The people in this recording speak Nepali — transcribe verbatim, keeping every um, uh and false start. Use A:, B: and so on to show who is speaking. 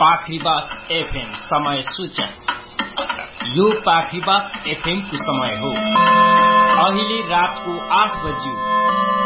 A: पाखरीबास एफएम समय सूचन। यो पाखरीबास एफएम को समय हो। अहिले रातको आठ बज्यो।